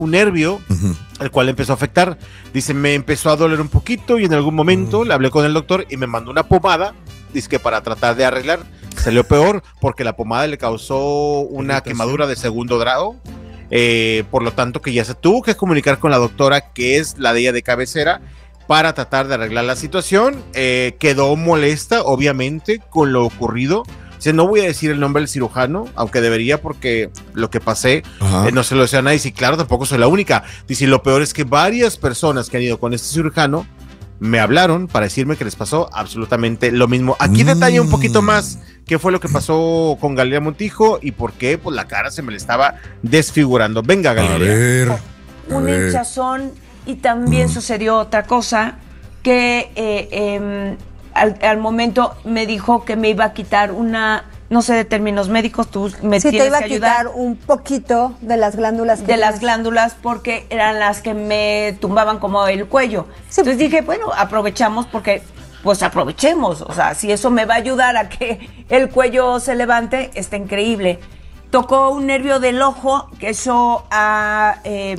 un nervio, el cual empezó a afectar. Dice, me empezó a doler un poquito y en algún momento le hablé con el doctor y me mandó una pomada, dice que para tratar de arreglar. Salió peor porque la pomada le causó una quemadura de 2º grado. Por lo tanto que ya se tuvo que comunicar con la doctora, que es la de ella de cabecera, para tratar de arreglar la situación. Quedó molesta, obviamente, con lo ocurrido. No voy a decir el nombre del cirujano, aunque debería, porque lo que pasé no se lo decía a nadie. Y claro, tampoco soy la única. Dice, lo peor es que varias personas que han ido con este cirujano me hablaron para decirme que les pasó absolutamente lo mismo. Aquí detalla un poquito más qué fue lo que pasó con Galilea Montijo y por qué pues la cara se me le estaba desfigurando. Venga, Galilea. Un hinchazón, y también sucedió otra cosa que al momento me dijo que me iba a quitar una, no sé de términos médicos, tú me tienes que ayudar. Sí, te iba a quitar un poquito de las glándulas. De las glándulas, porque eran las que me tumbaban como el cuello. Sí. Entonces dije, bueno, aprovechamos porque, pues aprovechemos. O sea, si eso me va a ayudar a que el cuello se levante, está increíble. Tocó un nervio del ojo, que eso ha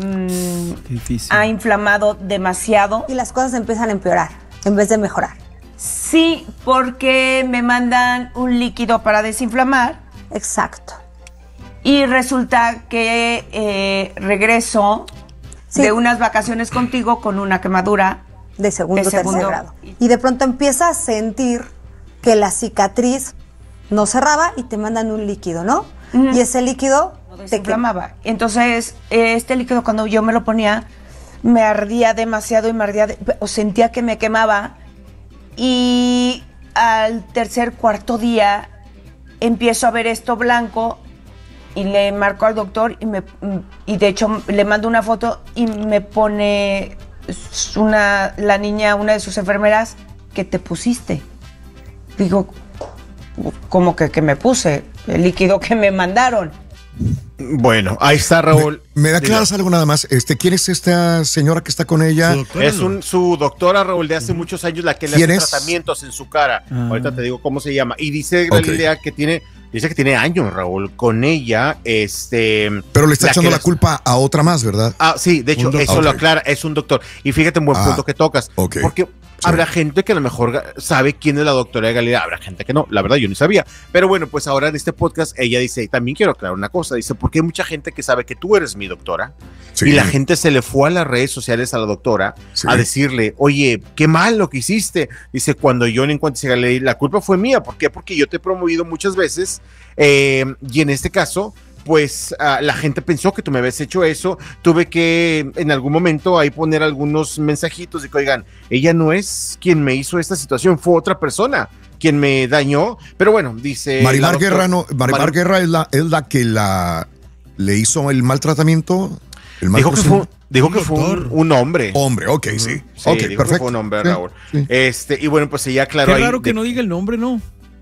inflamado demasiado. Y las cosas empiezan a empeorar, en vez de mejorar. Sí, porque me mandan un líquido para desinflamar. Exacto. Y resulta que regreso de unas vacaciones contigo con una quemadura de segundo, tercer grado. Y de pronto empiezas a sentir que la cicatriz no cerraba y te mandan un líquido, ¿no? Y ese líquido te inflamaba. Entonces, este líquido cuando yo me lo ponía, me ardía demasiado y me ardía, o sentía que me quemaba. Y al cuarto día empiezo a ver esto blanco y le marco al doctor y de hecho le mando una foto y me pone la niña, una de sus enfermeras, ¿qué te pusiste? Digo, ¿cómo que me puse? El líquido que me mandaron. Bueno, ahí está, Raúl. ¿Me da claras algo nada más? ¿Quién es esta señora que está con ella? Es su doctora, Raúl, de hace muchos años, la que le hace tratamientos en su cara. Ahorita te digo cómo se llama. Y dice Galilea que tiene años, Raúl, con ella. Pero le está echando la culpa a otra más, ¿verdad? Sí, de hecho, eso lo aclara, es un doctor. Y fíjate un buen punto que tocas. Porque habrá gente que a lo mejor sabe quién es la doctora de Galilea, habrá gente que no, la verdad yo ni sabía. Pero bueno, pues ahora en este podcast ella dice, también quiero aclarar una cosa, dice, porque hay mucha gente que sabe que tú eres mi doctora, y la gente se le fue a las redes sociales a la doctora a decirle, oye, qué mal lo que hiciste. Dice, cuando yo le encuentro, la culpa fue mía. ¿Por qué? Porque yo te he promovido muchas veces, y en este caso, pues la gente pensó que tú me habías hecho eso. Tuve que en algún momento ahí poner algunos mensajitos de que, oigan, ella no es quien me hizo esta situación, fue otra persona quien me dañó. Pero bueno, dice Marimar Guerra, Marimar Guerra es la que le hizo el maltratamiento. Dijo que fue un hombre. Hombre, ok, sí. Ok, perfecto. Que fue un hombre, Raúl. Sí. Y bueno, pues ella aclaró. Qué raro que no diga el nombre, ¿no?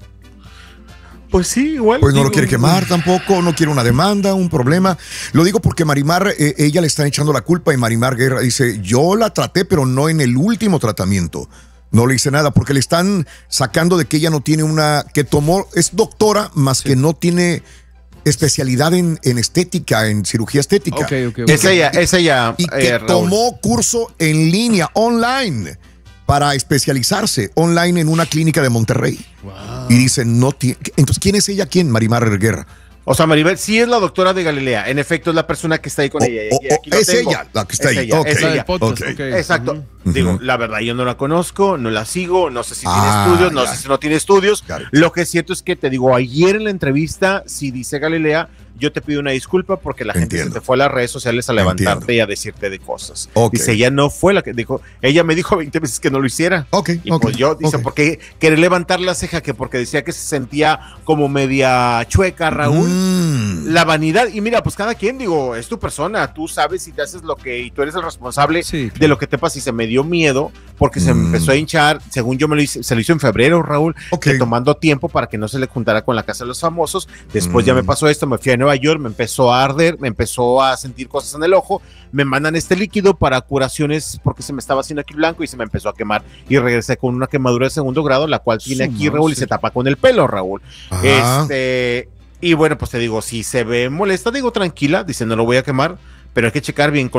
Pues sí, igual. Pues no lo quiere quemar tampoco, no quiere una demanda, un problema. Lo digo porque Marimar, ella le está echando la culpa y Marimar Guerra dice, yo la traté, pero no en el último tratamiento. No le hice nada porque le están sacando de que ella no tiene es doctora, más que no tiene especialidad en estética, en cirugía estética. Okay. Es ella. Y que tomó curso en línea, online, para especializarse online en una clínica de Monterrey. Wow. Y dicen, entonces, ¿quién es ella? ¿Quién? Marimar Guerra. O sea, Maribel sí es la doctora de Galilea. En efecto, es la persona que está ahí con ella. Es ella la que está ahí. Es ella. Exacto. Digo, la verdad, yo no la conozco, no la sigo, no sé si tiene estudios, no sé si no tiene estudios. Lo que es cierto es que te digo, ayer en la entrevista, si dice Galilea, yo te pido una disculpa porque la gente se te fue a las redes sociales a levantarte y a decirte de cosas. Dice, ella no fue la que dijo, ella me dijo 20 veces que no lo hiciera. Y pues yo, dice, porque querer levantar la ceja, que porque decía que se sentía como media chueca, Raúl. La vanidad, y mira, pues cada quien, digo, es tu persona, tú sabes si te haces y tú eres el responsable de lo que te pasa. Y se me dio miedo porque se me empezó a hinchar, según yo se lo hizo en febrero, Raúl, que tomando tiempo para que no se le juntara con la Casa de los Famosos. Después ya me pasó esto, me fui a Nueva York, me empezó a arder, me empezó a sentir cosas en el ojo, me mandan este líquido para curaciones porque se me estaba haciendo aquí blanco y se me empezó a quemar y regresé con una quemadura de 2º grado, la cual tiene aquí, Raúl, y se tapa con el pelo, Raúl. Y bueno, pues te digo, si se ve molesta, digo, tranquila, dice, no lo voy a quemar, pero hay que checar bien con